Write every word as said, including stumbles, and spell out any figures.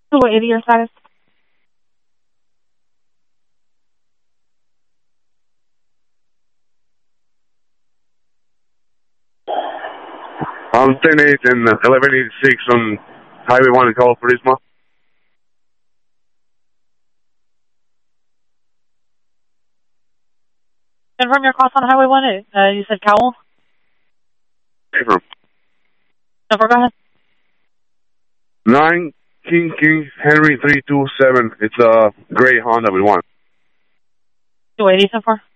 two eighty your status. I'm ten eight and eleven eighty-six on Highway one in Cabo Purisma. Confirm your cost on Highway one. Uh, you said Cowell? Confirm. Number, go ahead. nine King King Henry three two seven. It's a gray Honda we want. two eighty so far.